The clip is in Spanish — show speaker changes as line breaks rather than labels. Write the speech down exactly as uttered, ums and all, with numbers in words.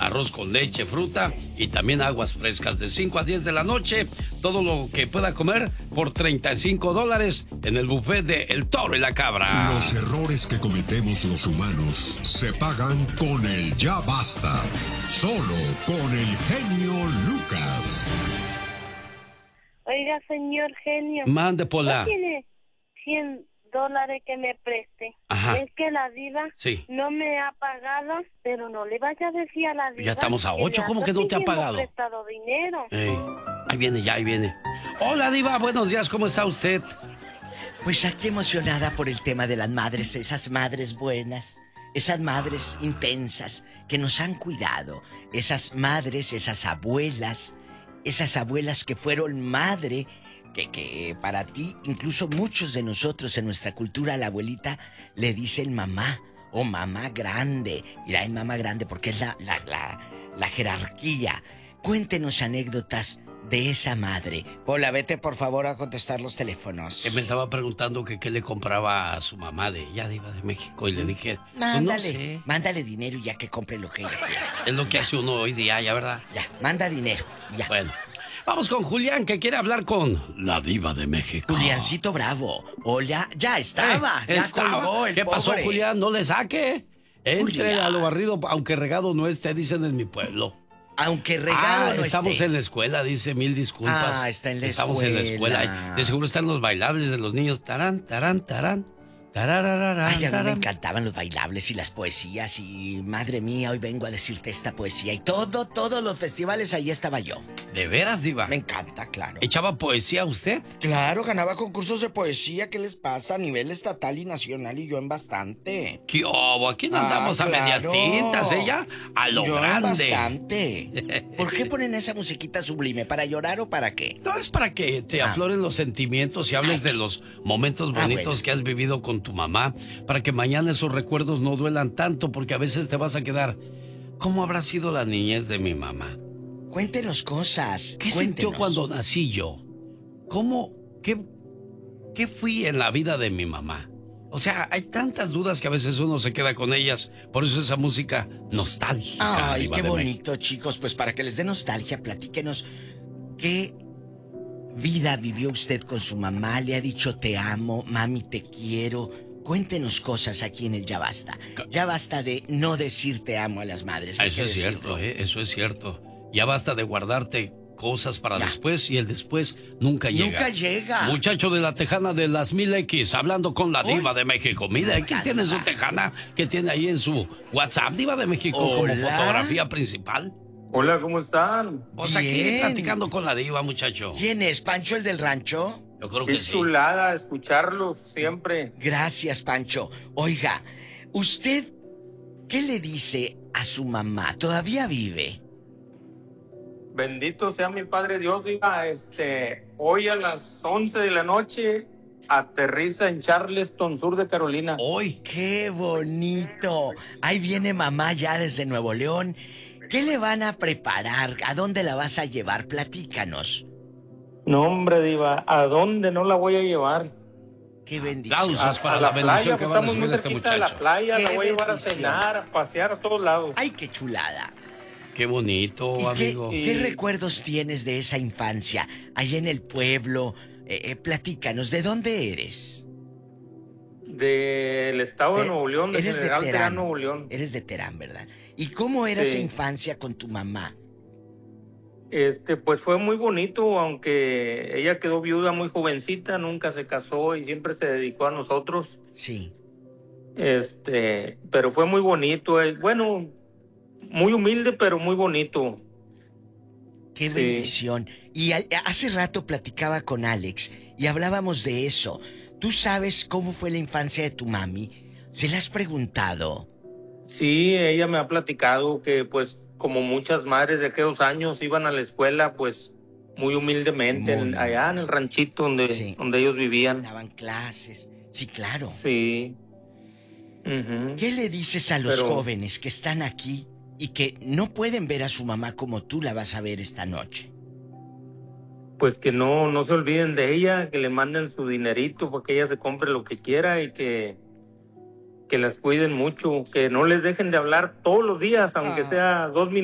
arroz con leche, fruta y también aguas frescas de cinco a diez de la noche. Todo lo que pueda comer por treinta y cinco dólares en el buffet de El Toro y la Cabra.
Los errores que cometemos los humanos se pagan con el ya basta. Solo con el genio Lucas.
Oiga, señor genio.
Mande, Pola.
¿No tiene cien dólares que me preste?
Ajá.
Es que la diva
sí.
no me ha pagado, pero no le vaya a decir a la diva.
Ya estamos a ocho, ¿cómo que no te ha pagado?
Prestado dinero.
Ey, ahí viene, ya, ahí viene. Hola, diva, buenos días, ¿cómo está usted?
Pues aquí emocionada por el tema de las madres, esas madres buenas, esas madres intensas que nos han cuidado, esas madres, esas abuelas, esas abuelas que fueron madre, que, que para ti, incluso muchos de nosotros en nuestra cultura, a la abuelita le dicen mamá o mamá grande. Mira, hay mamá grande porque es la, la, la, la jerarquía. Cuéntenos anécdotas de esa madre. Pola, vete por favor a contestar los teléfonos.
Que me estaba preguntando que qué le compraba a su mamá de ella, diva de México, y le dije,
Mándale,
pues no sé.
mándale dinero ya que compre lo que ella quiera.
Es lo que hace uno hoy día, ya, ¿verdad?
Ya, manda dinero, ya.
Bueno, vamos con Julián, que quiere hablar con la diva de México.
Juliancito Bravo, hola, ya estaba,
Eh,
ya
estaba.
colgó el
¿Qué pasó,
pobre.
Julián? No le saque. Entre
Julián.
a lo barrido, aunque regado no esté, dicen en mi pueblo.
Aunque regado
ah,
no
estamos
esté.
en la escuela, dice, mil disculpas.
Ah, está en la
estamos
escuela.
en la escuela. De seguro están los bailables de los niños. Tarán, tarán, tarán. Tararararán,
Ay, a mí me
tarán.
encantaban los bailables y las poesías y madre mía, hoy vengo a decirte esta poesía y todo, todos los festivales ahí estaba yo.
¿De veras, diva?
Me encanta, claro.
¿Echaba poesía usted?
Claro, ganaba concursos de poesía, ¿qué les pasa? A nivel estatal y nacional y yo en bastante.
¿Qué hubo? Aquí no
Ah,
andamos a
claro.
medias tintas, ella a lo
yo en
grande.
bastante. ¿Por qué ponen esa musiquita sublime? ¿Para llorar o para qué?
No, es para que te
Ah.
afloren los sentimientos y hables de los momentos
Ah,
bonitos
bueno.
que has vivido con tu mamá, para que mañana esos recuerdos no duelan tanto, porque a veces te vas a quedar, ¿cómo habrá sido la niñez de mi mamá?
Cuéntenos cosas.
¿Qué
cuéntenos.
sintió cuando nací yo? ¿Cómo, qué, qué fui en la vida de mi mamá? O sea, hay tantas dudas que a veces uno se queda con ellas, por eso esa música nostálgica.
Ay,
Diva
qué
de
bonito,
México.
chicos. Pues para que les dé nostalgia, platíquenos qué vida vivió usted con su mamá. Le ha dicho te amo, mami te quiero. Cuéntenos cosas aquí en el Ya Basta. Ya basta de no decir te amo a las madres. hay
Eso
que
es
decirlo.
cierto, ¿eh? Eso es cierto. Ya basta de guardarte cosas para
Ya.
después y el después nunca llega.
Nunca llega.
Muchacho de la tejana de las mil equis, hablando con la
Uy.
diva de México. Mil equis tiene su tejana que tiene ahí en su WhatsApp, diva de México, como
Hola.
fotografía principal.
Hola, ¿cómo están?
Pues aquí
Bien.
platicando con la diva, muchacho.
¿Quién es? ¿Pancho el del rancho?
Yo creo
Qué
que sí.
chulada escucharlos siempre.
Gracias, Pancho. Oiga, ¿usted qué le dice a su mamá? ¿Todavía vive?
Bendito sea mi Padre Dios, diga, este, hoy a las once de la noche aterriza en Charleston, sur de Carolina.
Hoy.
¡Qué bonito! Ahí viene mamá ya desde Nuevo León. ¿Qué le van a preparar? ¿A dónde la vas a llevar? Platícanos.
No, hombre, diva, ¿a dónde no la voy a llevar?
¡Qué bendición!
Aplausos.
A,
para
a
la
la
bendición
playa,
que
pues
va a
estamos muy
recibir este
cerquita de la
muchacho.
playa,
¡Qué
la voy a llevar a
bendición!
cenar, a pasear a todos lados.
¡Ay, qué chulada!
Qué bonito,
¿Y qué,
amigo.
qué
Y-
recuerdos tienes de esa infancia? Allá en el pueblo. Eh, eh, platícanos, ¿de dónde eres?
Del estado de
Eh,
Nuevo León, de
eres de
General
Terán.
Terán, Nuevo León.
Eres de Terán, ¿verdad? ¿Y cómo era
Sí.
esa infancia con tu mamá?
Este, pues fue muy bonito, aunque ella quedó viuda muy jovencita, nunca se casó y siempre se dedicó a nosotros.
Sí.
Este, pero fue muy bonito, eh, bueno, muy humilde, pero muy bonito.
¡Qué
Sí.
bendición! Y a- hace rato platicaba con Alex y hablábamos de eso. ¿Tú sabes cómo fue la infancia de tu mami? ¿Se la has preguntado?
Sí, ella me ha platicado que pues como muchas madres de aquellos años iban a la escuela pues muy humildemente,
Muy
en- allá en el ranchito donde,
Sí.
donde ellos vivían.
Daban clases. Sí, claro.
Sí. Ujú.
¿Qué le dices a los
Pero-
jóvenes que están aquí y que no pueden ver a su mamá como tú la vas a ver esta noche?
Pues que no, no se olviden de ella, que le manden su dinerito para que ella se compre lo que quiera y que, que las cuiden mucho, que no les dejen de hablar todos los días, aunque
Ah.
sea dos minutos.